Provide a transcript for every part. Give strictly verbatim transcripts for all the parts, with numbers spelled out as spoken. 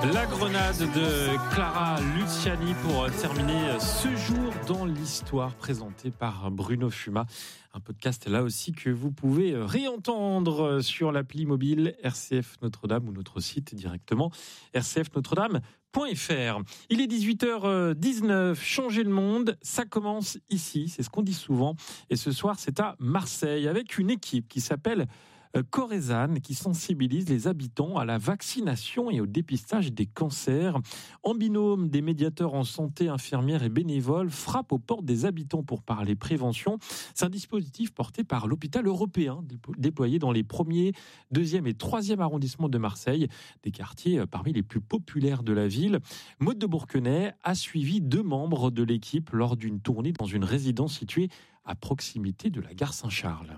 La Grenade de Clara Luciani pour terminer ce jour dans l'histoire présenté par Bruno Fuma. Un podcast là aussi que vous pouvez réentendre sur l'appli mobile R C F Notre-Dame ou notre site directement r c f notre dame point f r. Il est dix-huit heures dix-neuf, changer le monde, ça commence ici, c'est ce qu'on dit souvent. Et ce soir, c'est à Marseille avec une équipe qui s'appelle Corézane, qui sensibilise les habitants à la vaccination et au dépistage des cancers. En binôme, des médiateurs en santé, infirmières et bénévoles frappent aux portes des habitants pour parler prévention. C'est un dispositif porté par l'hôpital européen, déployé dans les premiers, deuxième et troisième arrondissements de Marseille, des quartiers parmi les plus populaires de la ville. Maude de Bourquenay a suivi deux membres de l'équipe lors d'une tournée dans une résidence située à proximité de la gare Saint-Charles.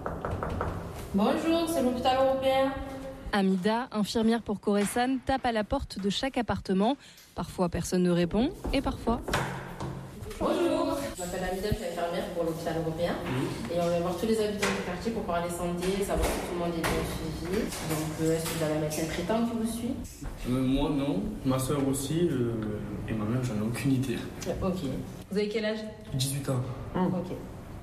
Bonjour, c'est l'hôpital européen. Amida, infirmière pour Corézane, tape à la porte de chaque appartement. Parfois, personne ne répond et parfois... Bonjour, je m'appelle Amida, je suis infirmière pour l'hôpital européen. Et on va voir tous les habitants du quartier pour parler santé, savoir si tout le monde est bien suivi. Donc, euh, est-ce que vous avez un médecin traitant qui vous suit ? euh, Moi, non. Ma soeur aussi. Euh, et ma mère, j'en ai aucune idée. Ok. Vous avez quel âge ? dix-huit ans. Mmh. Ok.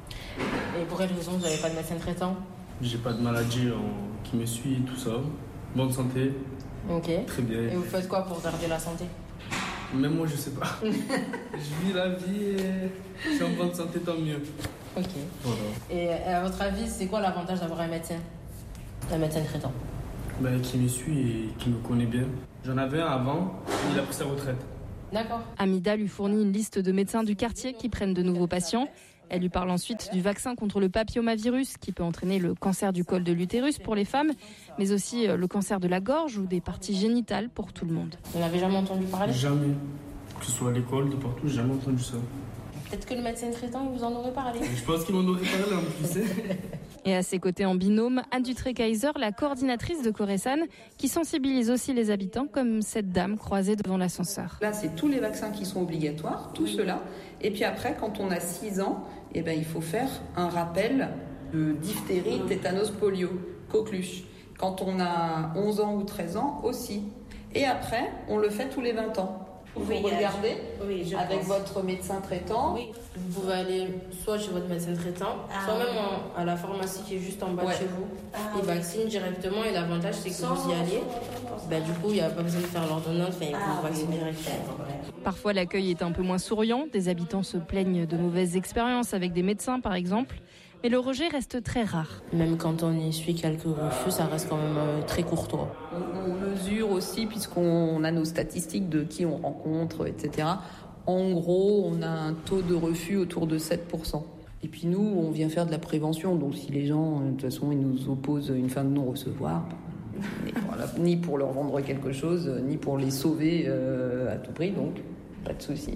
Et pour quelle raison vous n'avez pas de médecin traitant ? J'ai pas de maladie euh, qui me suit, tout ça. Bonne santé. Ok. Très bien. Et vous faites quoi pour garder la santé ? Même moi, je sais pas. Je vis la vie et je suis en bonne santé, tant mieux. Ok. Voilà. Et à votre avis, c'est quoi l'avantage d'avoir un médecin ? Un médecin traitant ? Ben, qui me suit et qui me connaît bien. J'en avais un avant, il a pris sa retraite. D'accord. Amida lui fournit une liste de médecins du quartier qui prennent de nouveaux patients. Elle lui parle ensuite du vaccin contre le papillomavirus qui peut entraîner le cancer du col de l'utérus pour les femmes, mais aussi le cancer de la gorge ou des parties génitales pour tout le monde. Vous n'avez jamais entendu parler ? Jamais. Que ce soit à l'école, de partout, j'ai jamais entendu ça. Peut-être que le médecin traitant, il vous en aurait parlé. Je pense qu'il m'en aurait parlé en plus. Et à ses côtés en binôme, Anne Dutré-Kaiser, la coordinatrice de Corézane, qui sensibilise aussi les habitants, comme cette dame croisée devant l'ascenseur. Là, c'est tous les vaccins qui sont obligatoires, tout oui. cela. Et puis après, quand on a six ans, eh ben, il faut faire un rappel de diphtérie, tétanos, polio, coqueluche. Quand on a onze ans ou treize ans, aussi. Et après, on le fait tous les vingt ans. Vous oui, regardez oui, avec pense. votre médecin traitant. Oui. Vous pouvez aller soit chez votre médecin traitant, ah, soit même en, à la pharmacie qui est juste en bas ouais. de chez vous. Ah, Ils vaccinent directement et l'avantage c'est que sans vous y allez, bah, du coup il n'y a pas besoin de faire l'ordonnance, enfin, ils ah, vous vaccinent oui. directement. Parfois l'accueil est un peu moins souriant, des habitants se plaignent de mauvaises expériences avec des médecins par exemple. Mais le rejet reste très rare. Même quand on essuie quelques refus, ça reste quand même euh, très courtois. On, on mesure aussi, puisqu'on a nos statistiques de qui on rencontre, et cetera. En gros, on a un taux de refus autour de sept pour cent. Et puis nous, on vient faire de la prévention. Donc si les gens, de toute façon, ils nous opposent une fin de non-recevoir, voilà, ni pour leur vendre quelque chose, ni pour les sauver euh, à tout prix, donc pas de souci.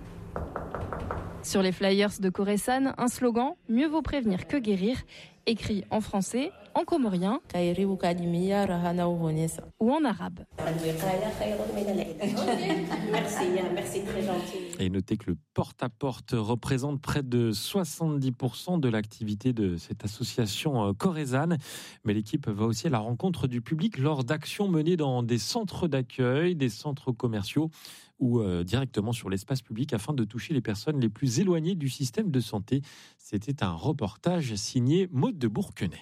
Sur les flyers de Corézane, un slogan « Mieux vaut prévenir que guérir », écrit en français, en comorien ou en arabe. Merci, merci, très gentil. Et notez que le porte-à-porte représente près de soixante-dix pour cent de l'activité de cette association Corézane. Mais l'équipe va aussi à la rencontre du public lors d'actions menées dans des centres d'accueil, des centres commerciaux ou euh, directement sur l'espace public afin de toucher les personnes les plus éloignées du système de santé. C'était un reportage signé Maude de Bourquenay.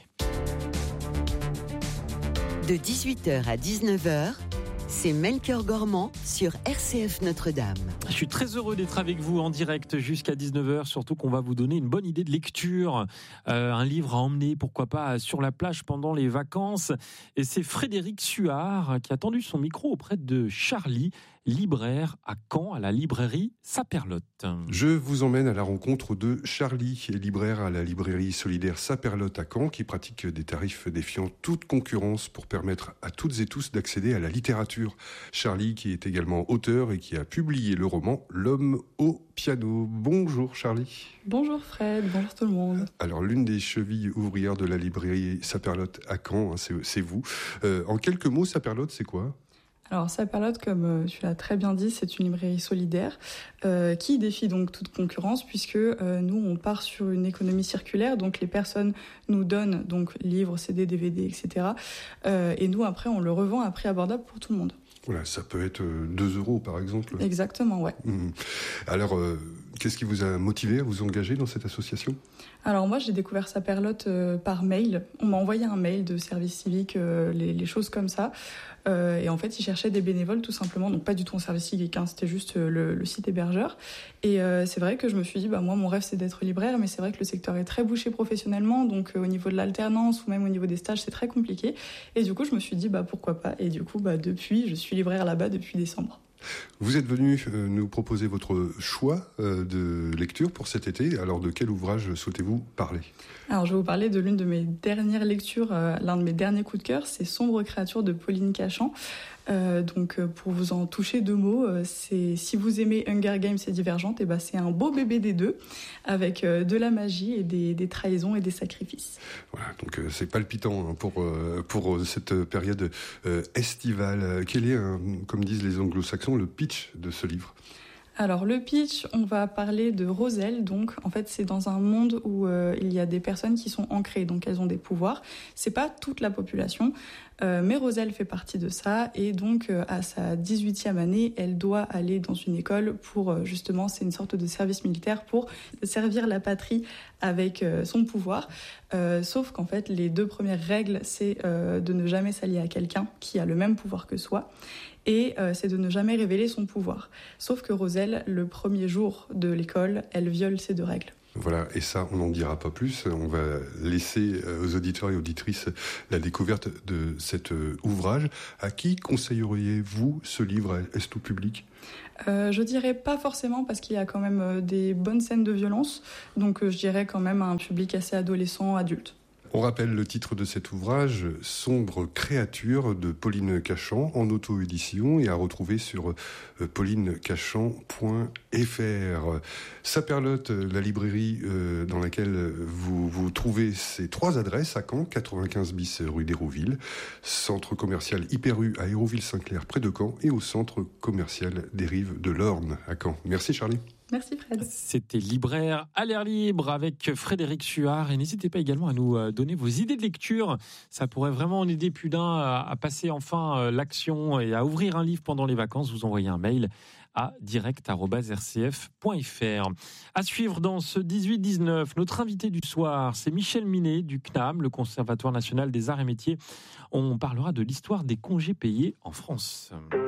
De dix-huit heures à dix-neuf heures, c'est Melchior Gormand sur R C F Notre-Dame. Je suis très heureux d'être avec vous en direct jusqu'à dix-neuf heures, surtout qu'on va vous donner une bonne idée de lecture, euh, un livre à emmener, pourquoi pas, sur la plage pendant les vacances. Et c'est Frédéric Suard qui a tendu son micro auprès de Charlie, libraire à Caen, à la librairie Saperlotte. Je vous emmène à la rencontre de Charlie, libraire à la librairie solidaire Saperlotte à Caen, qui pratique des tarifs défiant toute concurrence pour permettre à toutes et tous d'accéder à la littérature. Charlie, qui est également auteur et qui a publié le roman L'homme au piano. Bonjour Charlie. Bonjour Fred, bonjour tout le monde. Alors l'une des chevilles ouvrières de la librairie Saperlotte à Caen, hein, c'est, c'est vous. Euh, en quelques mots, Saperlotte, c'est quoi ? Alors Saperlott, comme euh, tu l'as très bien dit, c'est une librairie solidaire euh, qui défie donc toute concurrence puisque euh, nous on part sur une économie circulaire, donc les personnes nous donnent donc livres, C D, D V D, et cetera. Euh, et nous après on le revend à prix abordable pour tout le monde. Voilà, ça peut être deux euros par exemple. Exactement, ouais. Mmh. Alors, euh, qu'est-ce qui vous a motivé à vous engager dans cette association ? Alors moi, j'ai découvert Saperlott euh, par mail. On m'a envoyé un mail de service civique, euh, les, les choses comme ça. Euh, et en fait, ils cherchaient des bénévoles tout simplement. Donc pas du tout en service civique, hein, c'était juste euh, le, le site hébergeur. Et euh, c'est vrai que je me suis dit, bah moi, mon rêve, c'est d'être libraire. Mais c'est vrai que le secteur est très bouché professionnellement. Donc euh, au niveau de l'alternance ou même au niveau des stages, c'est très compliqué. Et du coup, je me suis dit, bah pourquoi pas. Et du coup, bah depuis, je suis libraire là-bas depuis décembre. Vous êtes venu euh, nous proposer votre choix euh, de lecture pour cet été. Alors, de quel ouvrage souhaitez-vous parler ? Alors, je vais vous parler de l'une de mes dernières lectures, euh, l'un de mes derniers coups de cœur, c'est Sombre créature de Pauline Cachan. Euh, donc, euh, pour vous en toucher deux mots, euh, c'est si vous aimez Hunger Games et Divergente, et ben c'est un beau bébé des deux, avec euh, de la magie et des, des trahisons et des sacrifices. Voilà, donc euh, c'est palpitant hein, pour euh, pour cette période euh, estivale. Quel est, euh, comme disent les Anglo-Saxons, le pitch de ce livre ? Alors le pitch, on va parler de Roselle. Donc en fait, c'est dans un monde où euh, il y a des personnes qui sont ancrées, donc elles ont des pouvoirs. C'est pas toute la population, euh, mais Roselle fait partie de ça. Et donc euh, à sa dix-huitième année, elle doit aller dans une école pour euh, justement, c'est une sorte de service militaire pour servir la patrie avec euh, son pouvoir. Euh, sauf qu'en fait, les deux premières règles, c'est euh, de ne jamais s'allier à quelqu'un qui a le même pouvoir que soi. Et euh, c'est de ne jamais révéler son pouvoir. Sauf que Roselle, le premier jour de l'école, elle viole ces deux règles. Voilà, et ça, on n'en dira pas plus. On va laisser aux auditeurs et auditrices la découverte de cet ouvrage. À qui conseilleriez-vous ce livre ? Est-ce tout public ? Euh, je dirais pas forcément parce qu'il y a quand même des bonnes scènes de violence. Donc euh, je dirais quand même à un public assez adolescent, adulte. On rappelle le titre de cet ouvrage, Sombre créature de Pauline Cachan, en auto-édition et à retrouver sur pauline cachan point f r. Saperlott, la librairie dans laquelle vous, vous trouvez ces trois adresses à Caen, quatre-vingt-quinze bis rue d'Hérouville, centre commercial Hyper U à Hérouville-Saint-Clair près de Caen et au centre commercial des Rives de l'Orne à Caen. Merci Charlie. Merci Fred. C'était Libraire à l'air libre avec Frédéric Suard. Et n'hésitez pas également à nous donner vos idées de lecture. Ça pourrait vraiment en aider plus d'un à passer enfin l'action et à ouvrir un livre pendant les vacances. Vous envoyez un mail à direct arobase r c f point f r. À suivre dans ce dix-huit dix-neuf, notre invité du soir, c'est Michel Minet du C N A M, le Conservatoire national des arts et métiers. On parlera de l'histoire des congés payés en France.